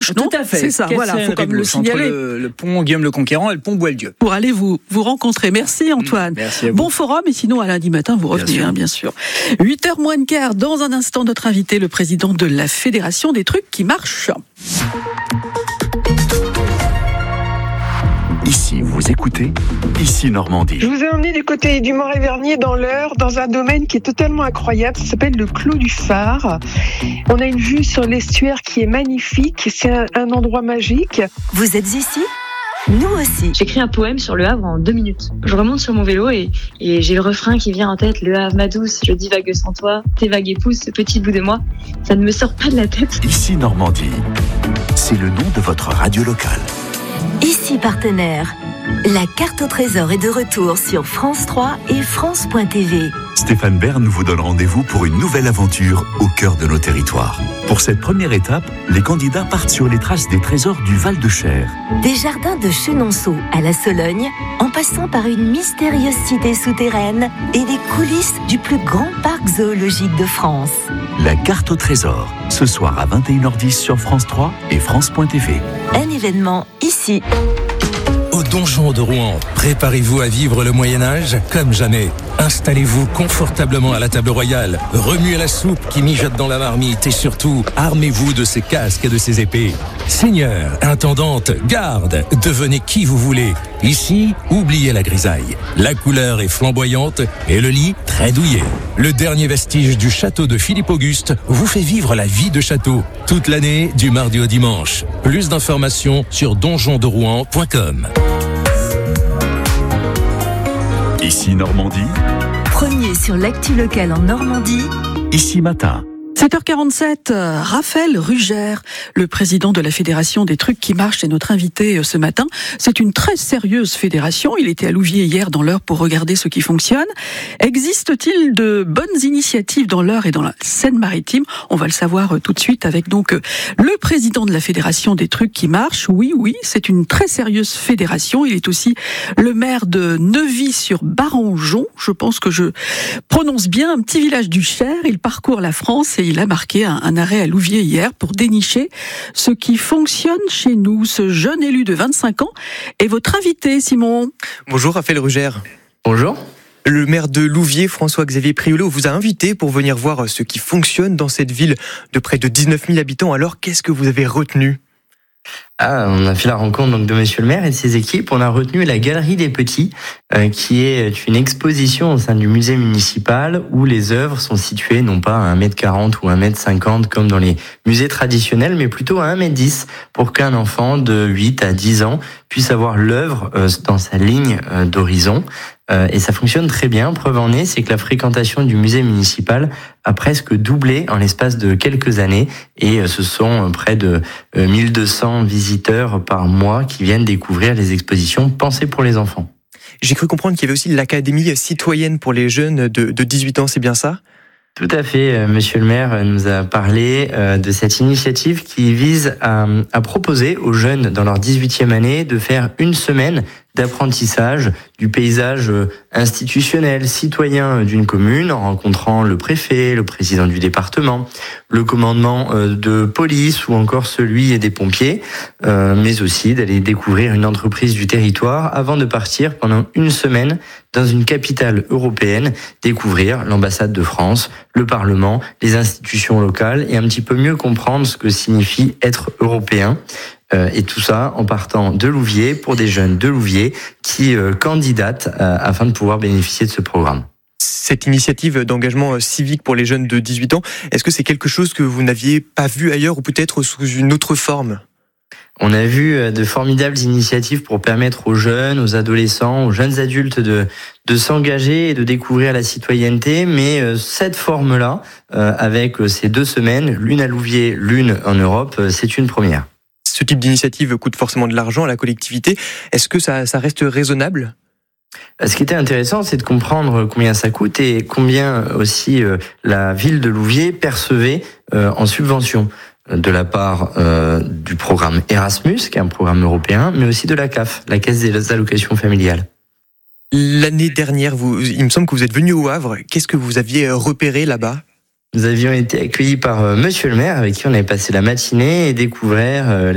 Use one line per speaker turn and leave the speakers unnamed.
gauche, non ?
Tout à fait.
C'est ça, voilà, il faut comme le signaler.
Entre le pont Guillaume le Conquérant et le pont Boieldieu.
Pour aller vous rencontrer. Merci Antoine.
Merci à vous.
Bon forum, et sinon à lundi matin, vous revenez, bien sûr. 8h moins le quart, dans un instant, notre invité, le président de la Fédération des trucs qui marchent.
Ici, vous écoutez, ici Normandie.
Je vous ai emmené du côté du Mont-Révernier dans l'Eure, dans un domaine qui est totalement incroyable. Ça s'appelle le Clos du Phare. On a une vue sur l'estuaire qui est magnifique. C'est un endroit magique.
Vous êtes ici ? Nous aussi.
J'écris un poème sur Le Havre en 2 minutes. Je remonte sur mon vélo et j'ai le refrain qui vient en tête. Le Havre, ma douce, je divague sans toi. Tes vagues épousent ce petit bout de moi. Ça ne me sort pas de la tête.
Ici Normandie, c'est le nom de votre radio locale.
Ici partenaire. La carte au trésor est de retour sur France 3 et France.tv.
Stéphane Bern vous donne rendez-vous pour une nouvelle aventure au cœur de nos territoires. Pour cette première étape, les candidats partent sur les traces des trésors du Val-de-Cher.
Des jardins de Chenonceau à la Sologne, en passant par une mystérieuse cité souterraine et les coulisses du plus grand parc zoologique de France.
La carte au trésor, ce soir à 21h10 sur France 3 et France.tv.
Un événement ici.
Au donjon de Rouen, préparez-vous à vivre le Moyen-Âge comme jamais. Installez-vous confortablement à la table royale, remuez la soupe qui mijote dans la marmite et surtout, armez-vous de ces casques et de ces épées. Seigneur, intendante, garde, devenez qui vous voulez. Ici, oubliez la grisaille. La couleur est flamboyante et le lit très douillet. Le dernier vestige du château de Philippe Auguste vous fait vivre la vie de château. Toute l'année, du mardi au dimanche. Plus d'informations sur donjonderouen.com.
Ici Normandie,
Premier sur l'actu locale en Normandie.
ici matin.
7h47, Raphaël Rugère, le président de la Fédération des trucs qui marchent, est notre invité ce matin. C'est une très sérieuse fédération. Il était à Louviers hier dans l'Eure pour regarder ce qui fonctionne. Existe-t-il de bonnes initiatives dans l'Eure et dans la Seine-Maritime ? On va le savoir tout de suite avec donc le président de la Fédération des trucs qui marchent. Oui, c'est une très sérieuse fédération. Il est aussi le maire de Neuvy-sur-Barangeon. Je pense que je prononce bien, un petit village du Cher. Il parcourt la France et il a marqué un arrêt à Louviers hier pour dénicher ce qui fonctionne chez nous. Ce jeune élu de 25 ans est votre invité, Simon.
Bonjour Raphaël Rugère.
Bonjour.
Le maire de Louviers, François-Xavier Priolo, vous a invité pour venir voir ce qui fonctionne dans cette ville de près de 19 000 habitants. Alors, qu'est-ce que vous avez retenu ?
On a fait la rencontre donc de Monsieur le maire et de ses équipes. On a retenu la Galerie des Petits, qui est une exposition au sein du musée municipal où les œuvres sont situées non pas à 1m40 ou 1m50 comme dans les musées traditionnels, mais plutôt à 1m10 pour qu'un enfant de 8 à 10 ans puisse avoir l'œuvre dans sa ligne d'horizon. Et ça fonctionne très bien. Preuve en est, c'est que la fréquentation du musée municipal a presque doublé en l'espace de quelques années. Et ce sont près de 1200 visiteurs par mois qui viennent découvrir les expositions pensées pour les enfants.
J'ai cru comprendre qu'il y avait aussi l'Académie citoyenne pour les jeunes de 18 ans, c'est bien ça ?
Tout à fait. Monsieur le maire nous a parlé de cette initiative qui vise à proposer aux jeunes dans leur 18e année de faire une semaine d'apprentissage du paysage institutionnel, citoyen d'une commune, en rencontrant le préfet, le président du département, le commandement de police ou encore celui des pompiers, mais aussi d'aller découvrir une entreprise du territoire avant de partir pendant une semaine dans une capitale européenne, découvrir l'ambassade de France, le Parlement, les institutions locales et un petit peu mieux comprendre ce que signifie être européen. Et tout ça en partant de Louviers pour des jeunes de Louviers qui candidatent afin de pouvoir bénéficier de ce programme.
Cette initiative d'engagement civique pour les jeunes de 18 ans, est-ce que c'est quelque chose que vous n'aviez pas vu ailleurs ou peut-être sous une autre forme ?
On a vu de formidables initiatives pour permettre aux jeunes, aux adolescents, aux jeunes adultes de s'engager et de découvrir la citoyenneté, mais cette forme-là, avec ces 2 semaines, l'une à Louviers, l'une en Europe, c'est une première.
Ce type d'initiative coûte forcément de l'argent à la collectivité. Est-ce que ça reste raisonnable ?
Ce qui était intéressant, c'est de comprendre combien ça coûte et combien aussi la ville de Louviers percevait en subvention de la part du programme Erasmus, qui est un programme européen, mais aussi de la CAF, la Caisse des allocations familiales.
L'année dernière, il me semble que vous êtes venu au Havre. Qu'est-ce que vous aviez repéré là-bas ?
Nous avions été accueillis par Monsieur le maire, avec qui on avait passé la matinée et découvert